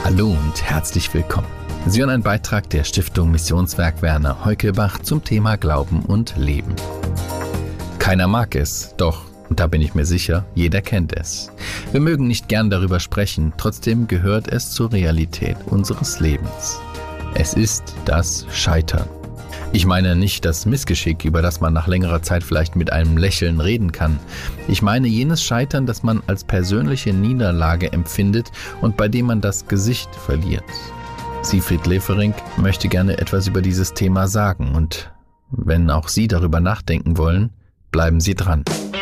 Hallo und herzlich willkommen. Sie hören einen Beitrag der Stiftung Missionswerk Werner Heukelbach zum Thema Glauben und Leben. Keiner mag es, doch, und da bin ich mir sicher, jeder kennt es. Wir mögen nicht gern darüber sprechen, trotzdem gehört es zur Realität unseres Lebens. Es ist das Scheitern. Ich meine nicht das Missgeschick, über das man nach längerer Zeit vielleicht mit einem Lächeln reden kann. Ich meine jenes Scheitern, das man als persönliche Niederlage empfindet und bei dem man das Gesicht verliert. Siegfried Leferink möchte gerne etwas über dieses Thema sagen und wenn auch Sie darüber nachdenken wollen, bleiben Sie dran.